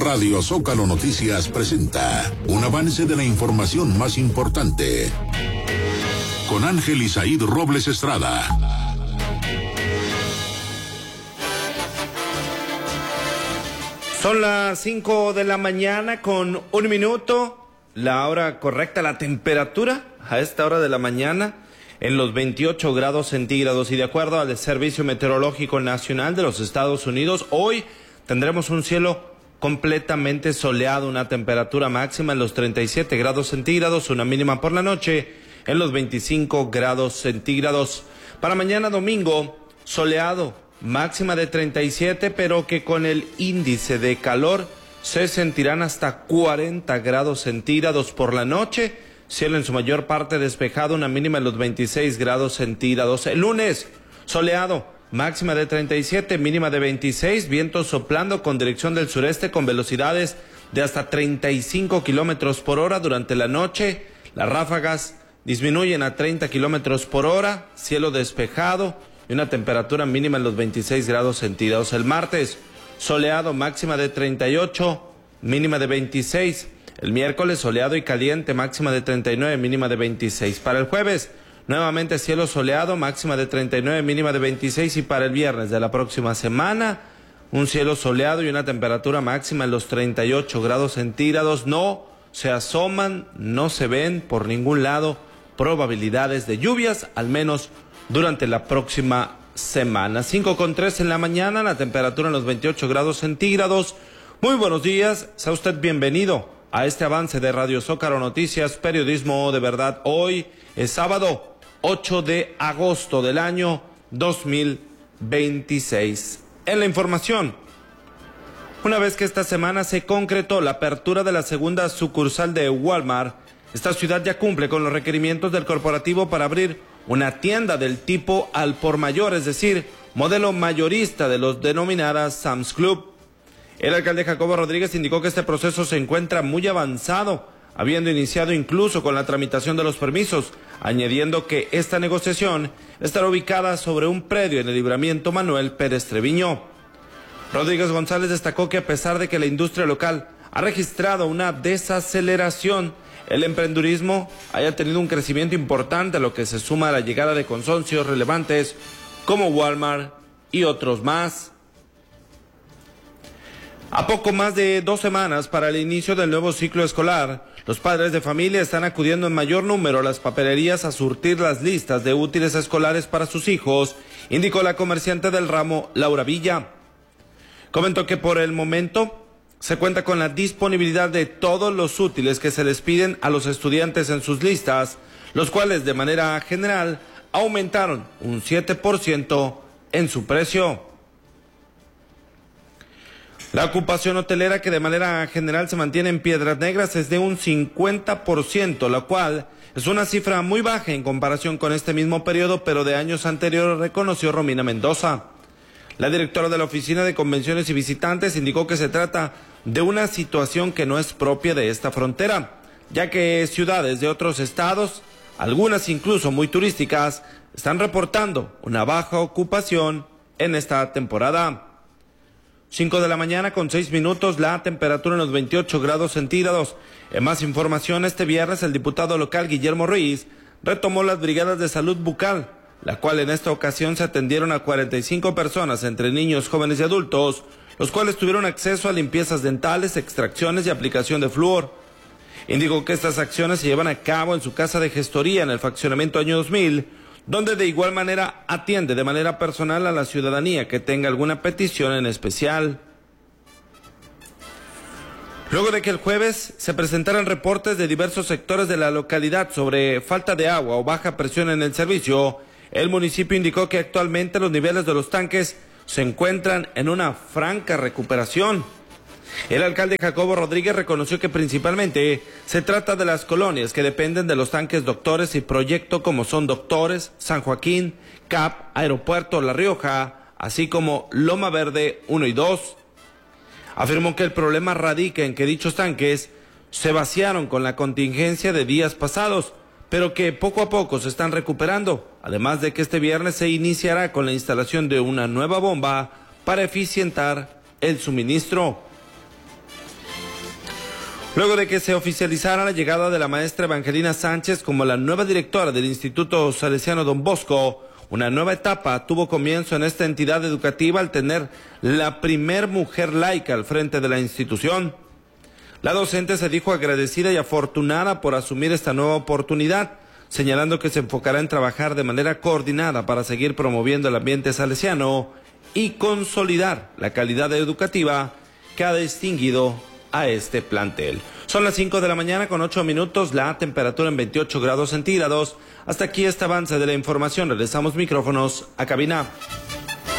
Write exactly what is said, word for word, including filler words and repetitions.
Radio Zócalo Noticias presenta un avance de la información más importante con Ángel Isaíd Robles Estrada. Son las cinco de la mañana con un minuto, la hora correcta, la temperatura a esta hora de la mañana en los veintiocho grados centígrados, y de acuerdo al Servicio Meteorológico Nacional de los Estados Unidos, hoy tendremos un cielo completamente soleado, una temperatura máxima en los treinta y siete grados centígrados, una mínima por la noche en los veinticinco grados centígrados. Para mañana domingo, soleado, máxima de treinta y siete, pero que con el índice de calor se sentirán hasta cuarenta grados centígrados por la noche, cielo en su mayor parte despejado, una mínima en los veintiséis grados centígrados. El lunes, soleado, máxima de treinta y siete, mínima de veintiséis, vientos soplando con dirección del sureste con velocidades de hasta treinta y cinco kilómetros por hora durante la noche. Las ráfagas disminuyen a treinta kilómetros por hora, cielo despejado y una temperatura mínima en los veintiséis grados centígrados. El martes, soleado, máxima de treinta y ocho, mínima de veintiséis. El miércoles, soleado y caliente, máxima de treinta y nueve, mínima de veintiséis. Para el jueves, nuevamente cielo soleado, máxima de treinta y nueve, mínima de veintiséis. Y para el viernes de la próxima semana, un cielo soleado y una temperatura máxima en los treinta y ocho grados centígrados. No se asoman, no se ven por ningún lado probabilidades de lluvias, al menos durante la próxima semana. cinco con tres en la mañana, la temperatura en los veintiocho grados centígrados. Muy buenos días, sea usted bienvenido a este avance de Radio Zócalo Noticias, periodismo de verdad. Hoy es sábado ocho de agosto del año dos mil veintiséis. En la información, una vez que esta semana se concretó la apertura de la segunda sucursal de Walmart, esta ciudad ya cumple con los requerimientos del corporativo para abrir una tienda del tipo al por mayor, es decir, modelo mayorista de los denominadas Sam's Club. El alcalde Jacobo Rodríguez indicó que este proceso se encuentra muy avanzado, habiendo iniciado incluso con la tramitación de los permisos, añadiendo que esta negociación estará ubicada sobre un predio en el Libramiento Manuel Pérez Treviño. Rodríguez González destacó que a pesar de que la industria local ha registrado una desaceleración, el emprendurismo haya tenido un crecimiento importante, a lo que se suma a la llegada de consorcios relevantes como Walmart y otros más. A poco más de dos semanas para el inicio del nuevo ciclo escolar, los padres de familia están acudiendo en mayor número a las papelerías a surtir las listas de útiles escolares para sus hijos, indicó la comerciante del ramo, Laura Villa. Comentó que por el momento se cuenta con la disponibilidad de todos los útiles que se les piden a los estudiantes en sus listas, los cuales de manera general aumentaron un siete por ciento en su precio. La ocupación hotelera, que de manera general se mantiene en Piedras Negras, es de un cincuenta por ciento, la cual es una cifra muy baja en comparación con este mismo periodo, pero de años anteriores, reconoció Romina Mendoza. La directora de la Oficina de Convenciones y Visitantes indicó que se trata de una situación que no es propia de esta frontera, ya que ciudades de otros estados, algunas incluso muy turísticas, están reportando una baja ocupación en esta temporada. cinco de la mañana con seis minutos, la temperatura en los veintiocho grados centígrados. En más información, este viernes el diputado local Guillermo Ruiz retomó las brigadas de salud bucal, la cual en esta ocasión se atendieron a cuarenta y cinco personas, entre niños, jóvenes y adultos, los cuales tuvieron acceso a limpiezas dentales, extracciones y aplicación de flúor. Indicó que estas acciones se llevan a cabo en su casa de gestoría en el fraccionamiento Año dos mil, donde de igual manera atiende de manera personal a la ciudadanía que tenga alguna petición en especial. Luego de que el jueves se presentaran reportes de diversos sectores de la localidad sobre falta de agua o baja presión en el servicio, el municipio indicó que actualmente los niveles de los tanques se encuentran en una franca recuperación. El alcalde Jacobo Rodríguez reconoció que principalmente se trata de las colonias que dependen de los tanques Doctores y Proyecto, como son Doctores, San Joaquín, C A P, Aeropuerto La Rioja, así como Loma Verde uno y dos. Afirmó que el problema radica en que dichos tanques se vaciaron con la contingencia de días pasados, pero que poco a poco se están recuperando, además de que este viernes se iniciará con la instalación de una nueva bomba para eficientar el suministro. Luego de que se oficializara la llegada de la maestra Evangelina Sánchez como la nueva directora del Instituto Salesiano Don Bosco, una nueva etapa tuvo comienzo en esta entidad educativa al tener la primer mujer laica al frente de la institución. La docente se dijo agradecida y afortunada por asumir esta nueva oportunidad, señalando que se enfocará en trabajar de manera coordinada para seguir promoviendo el ambiente salesiano y consolidar la calidad educativa que ha distinguido a este plantel. Son las cinco de la mañana con ocho minutos, la temperatura en veintiocho grados centígrados. Hasta aquí este avance de la información. Regresamos micrófonos a cabina.